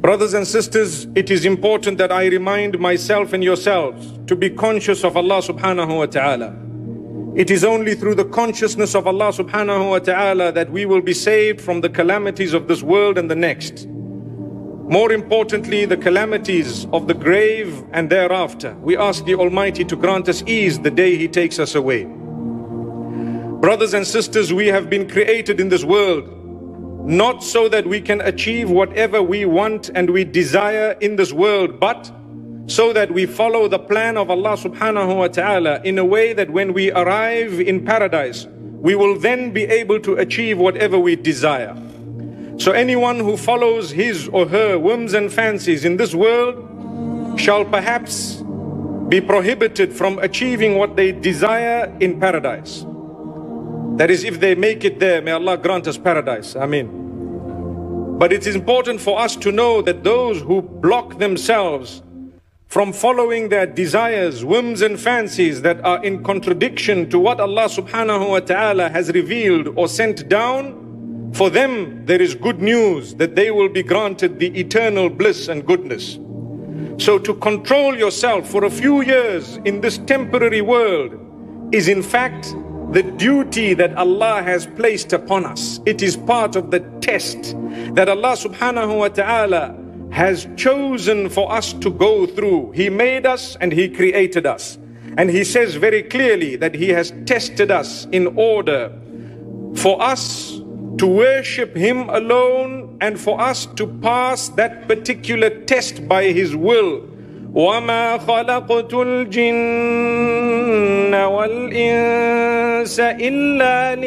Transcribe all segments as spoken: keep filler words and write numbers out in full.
Brothers and sisters, it is important that I remind myself and yourselves to be conscious of Allah subhanahu wa ta'ala. It is only through the consciousness of Allah subhanahu wa ta'ala that we will be saved from the calamities of this world and the next. More importantly, the calamities of the grave and thereafter. We ask the Almighty to grant us ease the day He takes us away. Brothers and sisters, we have been created in this world not so that we can achieve whatever we want and we desire in this world, but so that we follow the plan of Allah subhanahu wa ta'ala in a way that when we arrive in paradise, we will then be able to achieve whatever we desire. So anyone who follows his or her whims and fancies in this world shall perhaps be prohibited from achieving what they desire in paradise. That is, if they make it there, may Allah grant us paradise. Ameen. But it is important for us to know that those who block themselves from following their desires, whims and fancies that are in contradiction to what Allah subhanahu wa ta'ala has revealed or sent down, for them there is good news that they will be granted the eternal bliss and goodness. So to control yourself for a few years in this temporary world is in fact the duty that Allah has placed upon us. It is part of the test that Allah subhanahu wa ta'ala has chosen for us to go through. He made us and He created us. And He says very clearly that He has tested us in order for us to worship Him alone and for us to pass that particular test by His will. وَمَا خَلَقْتُ الْجِنَّ وَالْإِنسَ إِلَّا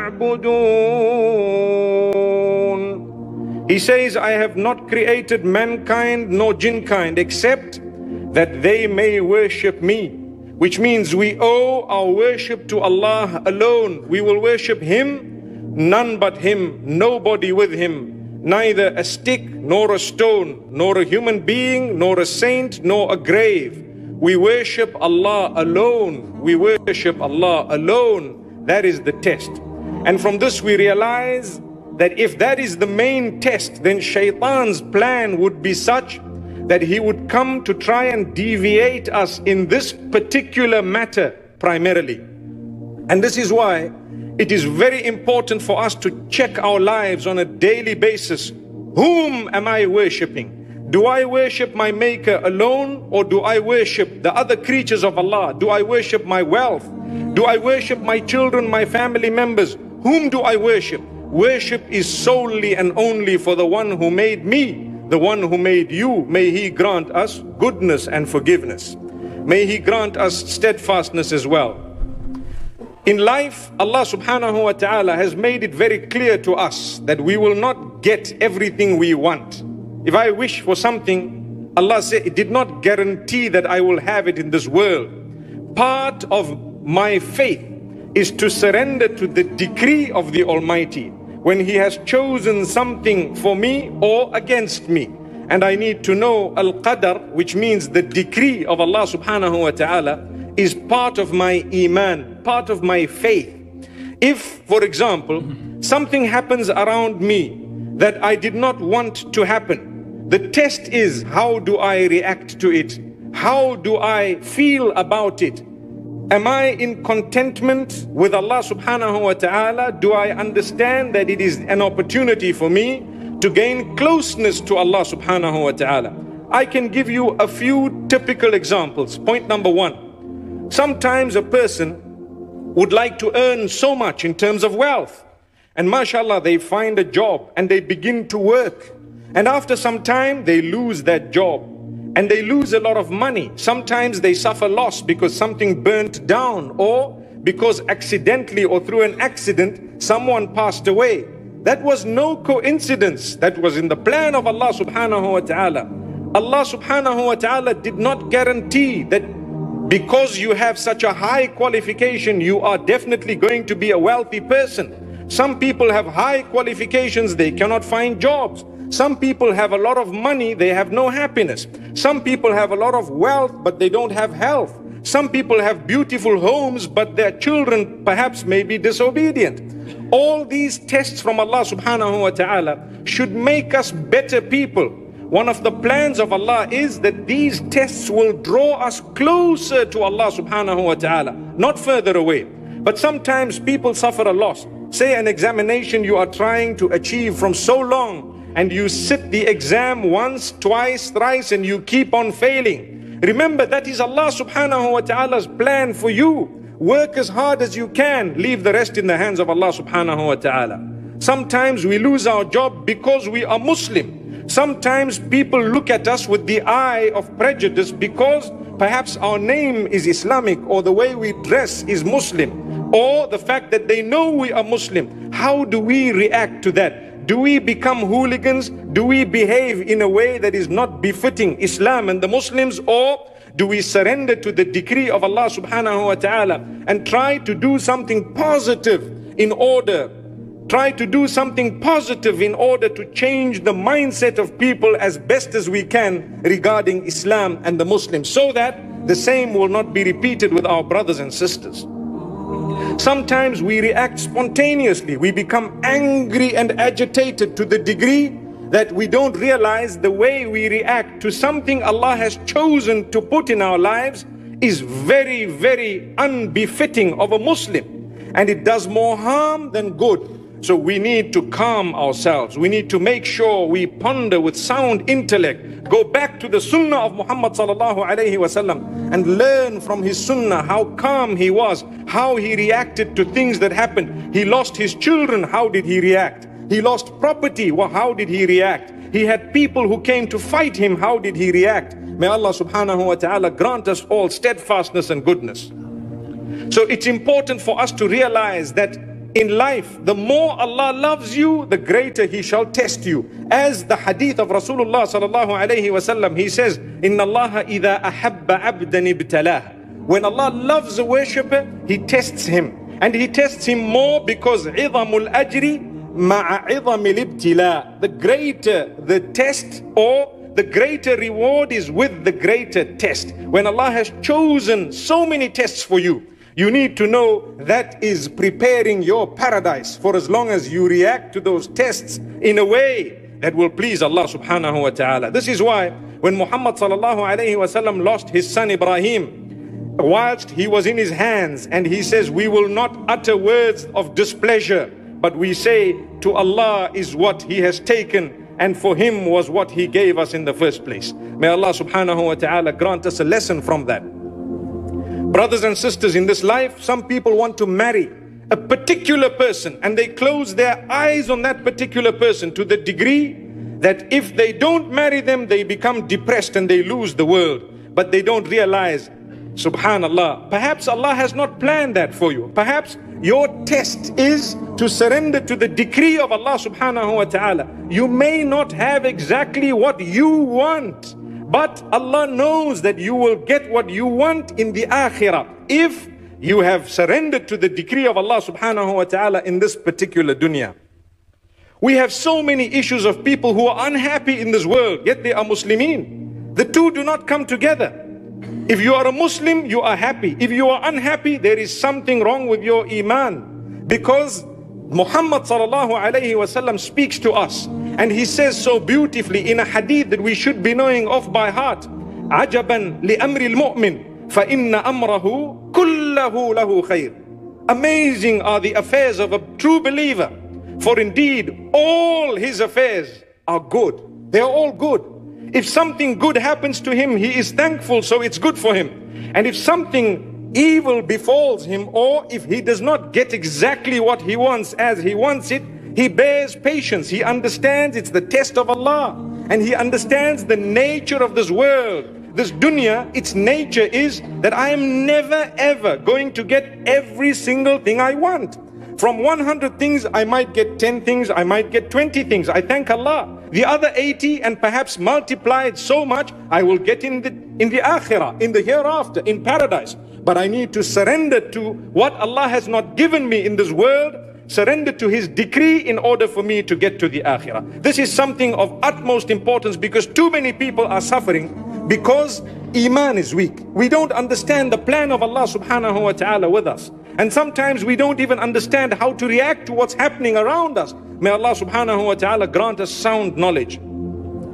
لِيَعْبُدُونَ. He says, I have not created mankind nor jinnkind except that they may worship me. Which means we owe our worship to Allah alone. We will worship Him, none but Him, nobody with Him. Neither a stick, nor a stone, nor a human being, nor a saint, nor a grave. We worship Allah alone. We worship Allah alone. That is the test. And from this we realize that if that is the main test, then Shaitan's plan would be such that he would come to try and deviate us in this particular matter primarily. And this is why it is very important for us to check our lives on a daily basis. Whom am I worshipping? Do I worship my Maker alone, or do I worship the other creatures of Allah? Do I worship my wealth? Do I worship my children, my family members? Whom do I worship? Worship is solely and only for the one who made me, the one who made you. May He grant us goodness and forgiveness. May He grant us steadfastness as well. In life, Allah subhanahu wa ta'ala has made it very clear to us that we will not get everything we want. If I wish for something, Allah said, it did not guarantee that I will have it in this world. Part of my faith is to surrender to the decree of the Almighty when He has chosen something for me or against me. And I need to know Al-Qadr, which means the decree of Allah subhanahu wa ta'ala, is part of my iman, part of my faith. If, for example, something happens around me that I did not want to happen, the test is, how do I react to it? How do I feel about it? Am I in contentment with Allah subhanahu wa ta'ala? Do I understand that it is an opportunity for me to gain closeness to Allah subhanahu wa ta'ala? I can give you a few typical examples. Point number one. Sometimes a person would like to earn so much in terms of wealth. And mashallah, they find a job and they begin to work. And after some time, they lose that job. And they lose a lot of money. Sometimes they suffer loss because something burnt down, or because accidentally or through an accident, someone passed away. That was no coincidence. That was in the plan of Allah subhanahu wa ta'ala. Allah subhanahu wa ta'ala did not guarantee that because you have such a high qualification, you are definitely going to be a wealthy person. Some people have high qualifications, they cannot find jobs. Some people have a lot of money, they have no happiness. Some people have a lot of wealth, but they don't have health. Some people have beautiful homes, but their children perhaps may be disobedient. All these tests from Allah subhanahu wa ta'ala should make us better people. One of the plans of Allah is that these tests will draw us closer to Allah subhanahu wa ta'ala, not further away. But sometimes people suffer a loss. Say an examination you are trying to achieve from so long, and you sit the exam once, twice, thrice, and you keep on failing. Remember, that is Allah subhanahu wa ta'ala's plan for you. Work as hard as you can. Leave the rest in the hands of Allah subhanahu wa ta'ala. Sometimes we lose our job because we are Muslim. Sometimes people look at us with the eye of prejudice because perhaps our name is Islamic, or the way we dress is Muslim, or the fact that they know we are Muslim. How do we react to that? Do we become hooligans? Do we behave in a way that is not befitting Islam and the Muslims? Or do we surrender to the decree of Allah subhanahu wa ta'ala and try to do something positive in order Try to do something positive in order to change the mindset of people as best as we can regarding Islam and the Muslims, so that the same will not be repeated with our brothers and sisters. Sometimes we react spontaneously. We become angry and agitated to the degree that we don't realize the way we react to something Allah has chosen to put in our lives is very, very unbefitting of a Muslim, and it does more harm than good. So we need to calm ourselves. We need to make sure we ponder with sound intellect. Go back to the sunnah of Muhammad sallallahu alayhi wasallam and learn from his sunnah how calm he was, how he reacted to things that happened. He lost his children, how did he react? He lost property, well, how did he react? He had people who came to fight him, how did he react? May Allah subhanahu wa ta'ala grant us all steadfastness and goodness. So it's important for us to realize that in life, the more Allah loves you, the greater He shall test you. As the hadith of Rasulullah sallallahu alayhi wa sallam, he says, Inna Allah idha ahabba abdan ibtalah. When Allah loves a worshipper, He tests him. And He tests him more because idhamul ajri ma'a idhamil ibtila. The greater the test, or the greater reward, is with the greater test. When Allah has chosen so many tests for you, you need to know that is preparing your paradise for as long as you react to those tests in a way that will please Allah subhanahu wa ta'ala. This is why when Muhammad sallallahu alayhi wa sallam lost his son Ibrahim, whilst he was in his hands, and he says, we will not utter words of displeasure, but we say, to Allah is what He has taken, and for Him was what He gave us in the first place. May Allah subhanahu wa ta'ala grant us a lesson from that. Brothers and sisters, in this life, some people want to marry a particular person, and they close their eyes on that particular person to the degree that if they don't marry them, they become depressed and they lose the world. But they don't realize, subhanallah, perhaps Allah has not planned that for you. Perhaps your test is to surrender to the decree of Allah subhanahu wa ta'ala. You may not have exactly what you want, but Allah knows that you will get what you want in the akhirah if you have surrendered to the decree of Allah subhanahu wa ta'ala in this particular dunya. We have so many issues of people who are unhappy in this world, yet they are Muslimin. The two do not come together. If you are a Muslim, you are happy. If you are unhappy, there is something wrong with your iman. Because Muhammad sallallahu alayhi wa sallam speaks to us, and he says so beautifully in a hadith that we should be knowing off by heart. عَجَبًا لِأَمْرِ الْمُؤْمِنِ فَإِنَّ أَمْرَهُ كُلَّهُ لَهُ خَيْرٌ. Amazing are the affairs of a true believer, for indeed all his affairs are good. They are all good. If something good happens to him, he is thankful, so it's good for him. And if something evil befalls him, or if he does not get exactly what he wants as he wants it, he bears patience. He understands it's the test of Allah, and he understands the nature of this world. This dunya, its nature is that I am never ever going to get every single thing I want. From one hundred things, I might get ten things, I might get twenty things. I thank Allah. The other eighty, and perhaps multiplied so much, I will get in the, in the akhirah, in the hereafter, in paradise. But I need to surrender to what Allah has not given me in this world, surrender to His decree in order for me to get to the akhirah. This is something of utmost importance, because too many people are suffering because iman is weak. We don't understand the plan of Allah subhanahu wa ta'ala with us. And sometimes we don't even understand how to react to what's happening around us. May Allah subhanahu wa ta'ala grant us sound knowledge.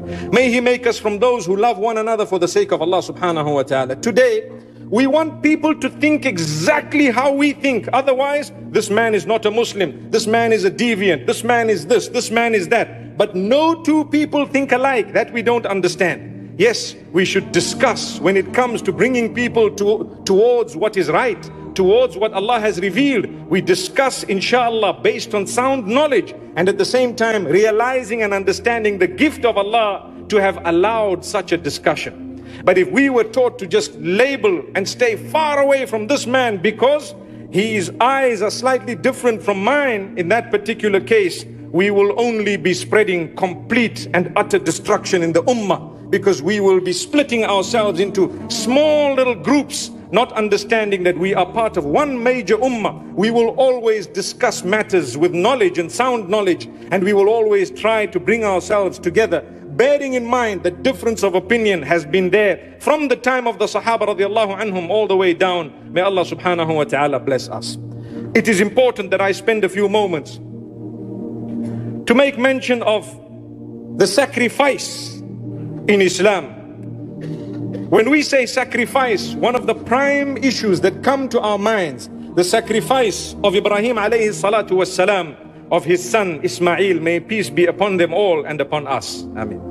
May He make us from those who love one another for the sake of Allah subhanahu wa ta'ala. Today, we want people to think exactly how we think. Otherwise, this man is not a Muslim. This man is a deviant. This man is this. This man is that. But no two people think alike. That we don't understand. Yes, we should discuss when it comes to bringing people to, towards what is right, towards what Allah has revealed. We discuss, inshallah, based on sound knowledge, and at the same time realizing and understanding the gift of Allah to have allowed such a discussion. But if we were taught to just label and stay far away from this man because his eyes are slightly different from mine in that particular case, we will only be spreading complete and utter destruction in the ummah, because we will be splitting ourselves into small little groups, not understanding that we are part of one major ummah. We will always discuss matters with knowledge and sound knowledge, and we will always try to bring ourselves together, bearing in mind that difference of opinion has been there from the time of the Sahaba radiallahu anhum all the way down. May Allah subhanahu wa ta'ala bless us. It is important that I spend a few moments to make mention of the sacrifice in Islam. When we say sacrifice, one of the prime issues that come to our minds, the sacrifice of Ibrahim alayhi salatu was salam, of his son Ismail, may peace be upon them all and upon us. Amen.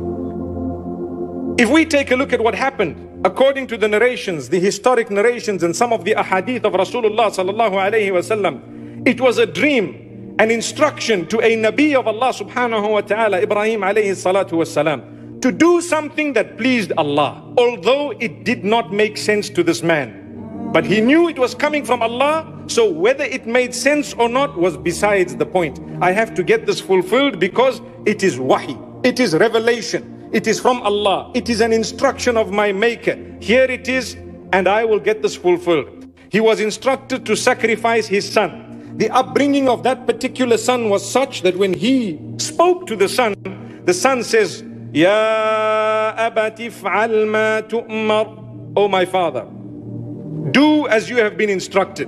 If we take a look at what happened, according to the narrations, the historic narrations and some of the ahadith of Rasulullah sallallahu alayhi wasallam, it was a dream, an instruction to a Nabi of Allah subhanahu wa ta'ala, Ibrahim alayhi salatu was salam, to do something that pleased Allah, although it did not make sense to this man. But he knew it was coming from Allah, so whether it made sense or not was besides the point. I have to get this fulfilled because it is wahi, it is revelation, it is from Allah, it is an instruction of my maker. Here it is, and I will get this fulfilled. He was instructed to sacrifice his son. The upbringing of that particular son was such that when he spoke to the son, the son says, Ya abati fa'al ma tu'mar, O my father, do as you have been instructed.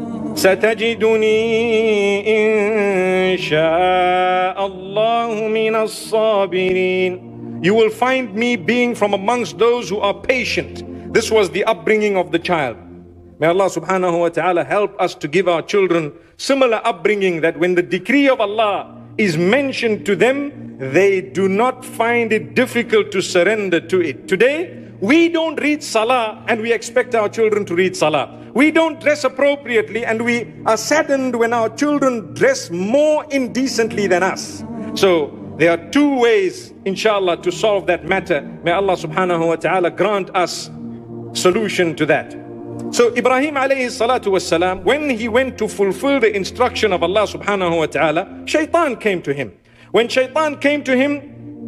Satajiduni insha'Allahu minas sabirin. You will find me being from amongst those who are patient. This was the upbringing of the child. May Allah subhanahu wa ta'ala help us to give our children similar upbringing, that when the decree of Allah is mentioned to them, they do not find it difficult to surrender to it. Today, we don't read salah and we expect our children to read salah. We don't dress appropriately and we are saddened when our children dress more indecently than us. So there are two ways, inshallah, to solve that matter. May Allah subhanahu wa ta'ala grant us solution to that. So Ibrahim alayhi salatu was salam, when he went to fulfill the instruction of Allah subhanahu wa ta'ala, shaitan came to him. When shaitan came to him,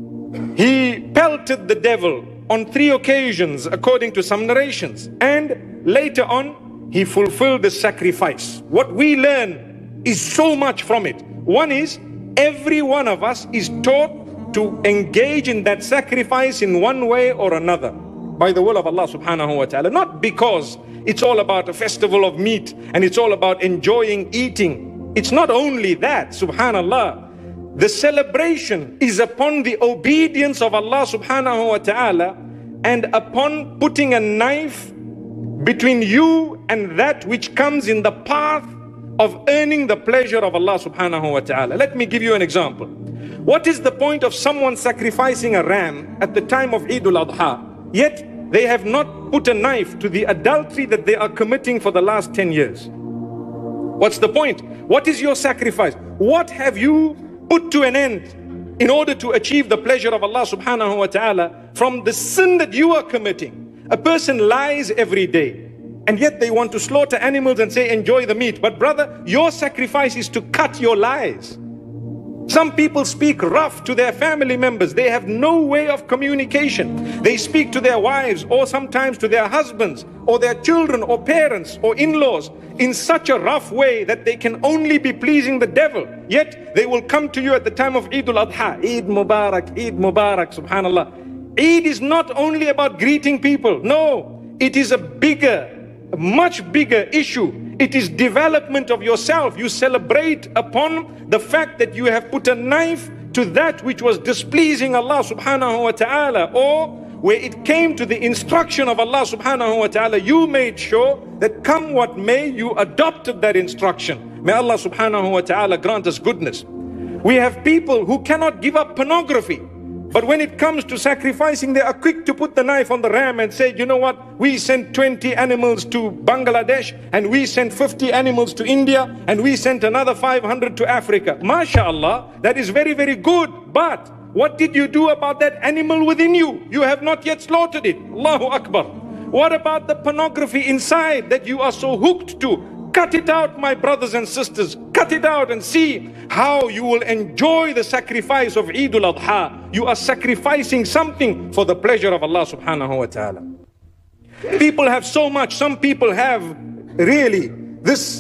he pelted the devil on three occasions according to some narrations, and later on he fulfilled the sacrifice. What we learn is so much from it. One is, every one of us is taught to engage in that sacrifice in one way or another by the will of Allah subhanahu wa ta'ala. Not because it's all about a festival of meat and it's all about enjoying eating. It's not only that, subhanallah. The celebration is upon the obedience of Allah subhanahu wa ta'ala and upon putting a knife between you and that which comes in the path of earning the pleasure of Allah subhanahu wa ta'ala. Let me give you an example. What is the point of someone sacrificing a ram at the time of Eid al-Adha, yet they have not put a knife to the adultery that they are committing for the last ten years? What's the point? What is your sacrifice? What have you put to an end in order to achieve the pleasure of Allah subhanahu wa ta'ala from the sin that you are committing? A person lies every day, and yet they want to slaughter animals and say enjoy the meat. But brother, your sacrifice is to cut your lies. Some people speak rough to their family members. They have no way of communication. They speak to their wives or sometimes to their husbands or their children or parents or in-laws in such a rough way that they can only be pleasing the devil. Yet they will come to you at the time of Eid al-Adha. Eid Mubarak, Eid Mubarak, subhanallah. Eid is not only about greeting people. No, it is a bigger, a much bigger issue. It is development of yourself. You celebrate upon the fact that you have put a knife to that which was displeasing Allah subhanahu wa ta'ala, or where it came to the instruction of Allah subhanahu wa ta'ala, you made sure that come what may, you adopted that instruction. May Allah subhanahu wa ta'ala grant us goodness. We have people who cannot give up pornography, but when it comes to sacrificing, they are quick to put the knife on the ram and say, you know what, we sent twenty animals to Bangladesh, and we sent fifty animals to India, and we sent another five hundred to Africa. MashaAllah, that is very, very good. But what did you do about that animal within you? You have not yet slaughtered it. Allahu Akbar. What about the pornography inside that you are so hooked to? Cut it out, my brothers and sisters. Cut it out and see how you will enjoy the sacrifice of Eid al-Adha. You are sacrificing something for the pleasure of Allah subhanahu wa ta'ala. People have so much. Some people have really this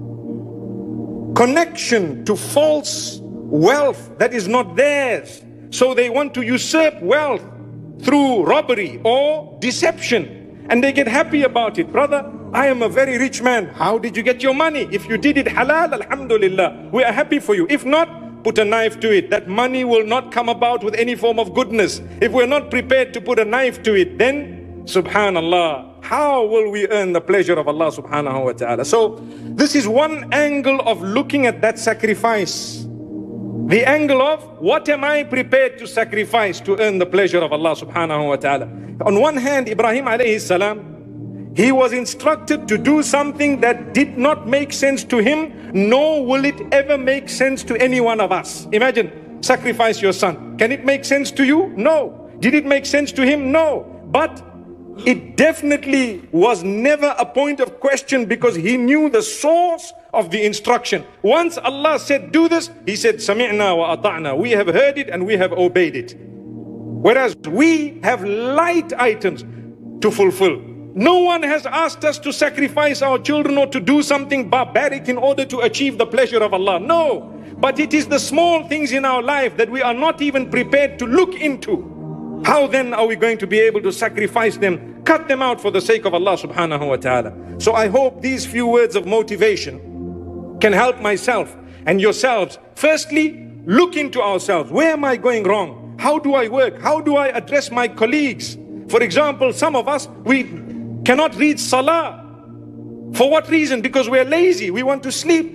connection to false wealth that is not theirs. So they want to usurp wealth through robbery or deception, and they get happy about it. Brother, I am a very rich man. How did you get your money? If you did it halal, alhamdulillah, we are happy for you. If not, put a knife to it. That money will not come about with any form of goodness. If we're not prepared to put a knife to it, then subhanallah, how will we earn the pleasure of Allah subhanahu wa ta'ala? So this is one angle of looking at that sacrifice. The angle of what am I prepared to sacrifice to earn the pleasure of Allah subhanahu wa ta'ala. On one hand, Ibrahim alayhi salam, he was instructed to do something that did not make sense to him, nor will it ever make sense to any one of us. Imagine, sacrifice your son. Can it make sense to you? No. Did it make sense to him? No. But it definitely was never a point of question, because he knew the source of the instruction. Once Allah said, do this, he said, Sami'na wa ata'na. We have heard it and we have obeyed it. Whereas we have light items to fulfill. No one has asked us to sacrifice our children or to do something barbaric in order to achieve the pleasure of Allah. No. But it is the small things in our life that we are not even prepared to look into. How then are we going to be able to sacrifice them, cut them out for the sake of Allah subhanahu wa ta'ala? So I hope these few words of motivation can help myself and yourselves. Firstly, look into ourselves. Where am I going wrong? How do I work? How do I address my colleagues? For example, some of us, we cannot read salah. For what reason? Because we're lazy, we want to sleep.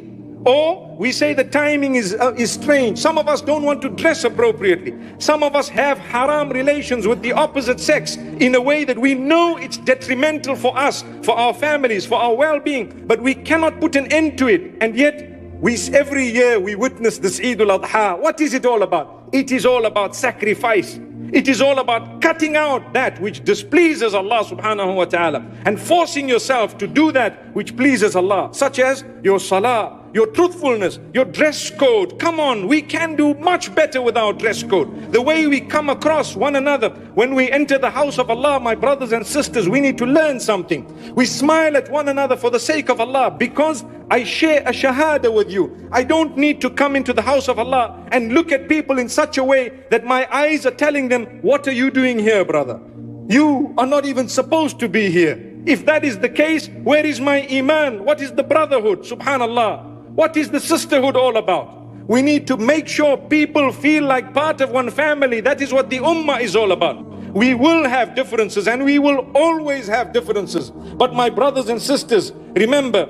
Or we say the timing is, uh, is strange. Some of us don't want to dress appropriately. Some of us have haram relations with the opposite sex in a way that we know it's detrimental for us, for our families, for our well-being, but we cannot put an end to it. And yet, we every year we witness this Eid al-Adha. What is it all about? It is all about sacrifice. It is all about cutting out that which displeases Allah subhanahu wa ta'ala and forcing yourself to do that which pleases Allah, such as your salah, your truthfulness, your dress code. Come on, we can do much better with our dress code. The way we come across one another when we enter the house of Allah, my brothers and sisters, we need to learn something. We smile at one another for the sake of Allah, because I share a shahada with you. I don't need to come into the house of Allah and look at people in such a way that my eyes are telling them, what are you doing here, brother? You are not even supposed to be here. If that is the case, where is my iman? What is the brotherhood? Subhanallah. What is the sisterhood all about? We need to make sure people feel like part of one family. That is what the ummah is all about. We will have differences, and we will always have differences. But my brothers and sisters, remember,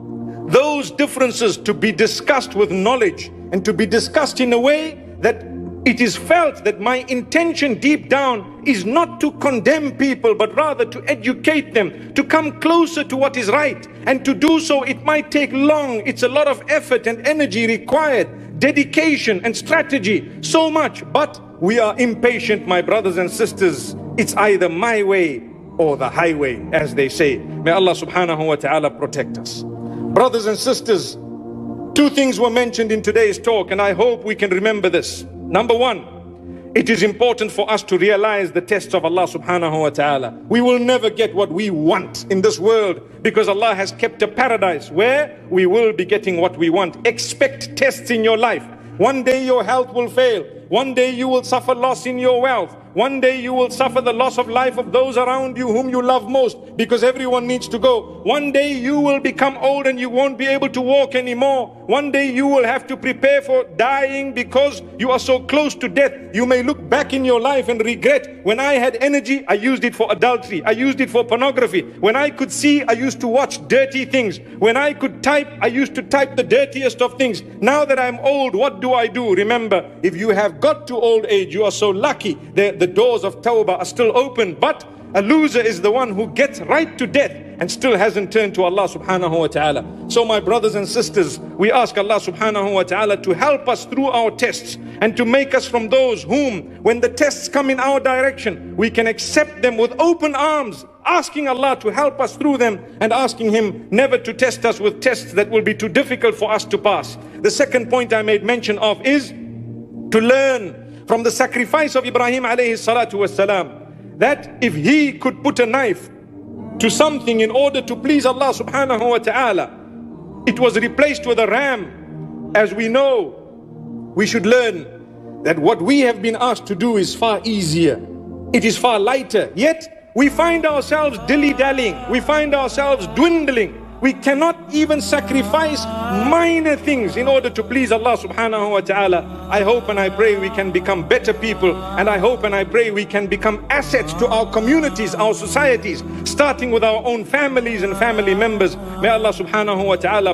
those differences to be discussed with knowledge and to be discussed in a way that it is felt that my intention deep down is not to condemn people, but rather to educate them, to come closer to what is right. And to do so, it might take long. It's a lot of effort and energy required, dedication and strategy, so much. But we are impatient, my brothers and sisters. It's either my way or the highway, as they say. May Allah subhanahu wa ta'ala protect us. Brothers and sisters, two things were mentioned in today's talk, and I hope we can remember this. Number one, it is important for us to realize the tests of Allah subhanahu wa ta'ala. We will never get what we want in this world, because Allah has kept a paradise where we will be getting what we want. Expect tests in your life. One day your health will fail. One day you will suffer loss in your wealth. One day you will suffer the loss of life of those around you whom you love most, because everyone needs to go. One day you will become old and you won't be able to walk anymore. One day you will have to prepare for dying because you are so close to death. You may look back in your life and regret, when I had energy, I used it for adultery. I used it for pornography. When I could see, I used to watch dirty things. When I could type, I used to type the dirtiest of things. Now that I'm old, what do I do? Remember, if you have got to old age, you are so lucky. The, the doors of tawbah are still open. But a loser is the one who gets right to death and still hasn't turned to Allah subhanahu wa ta'ala. So my brothers and sisters, we ask Allah subhanahu wa ta'ala to help us through our tests and to make us from those whom, when the tests come in our direction, we can accept them with open arms, asking Allah to help us through them and asking Him never to test us with tests that will be too difficult for us to pass. The second point I made mention of is to learn from the sacrifice of Ibrahim alayhi salatu wasalam, that if he could put a knife to something in order to please Allah subhanahu wa ta'ala, it was replaced with a ram. As we know, we should learn that what we have been asked to do is far easier. It is far lighter. Yet we find ourselves dilly-dallying. We find ourselves dwindling. We cannot even sacrifice minor things in order to please Allah subhanahu wa ta'ala. I hope and I pray we can become better people, and I hope and I pray we can become assets to our communities, our societies, starting with our own families and family members. May Allah subhanahu wa ta'ala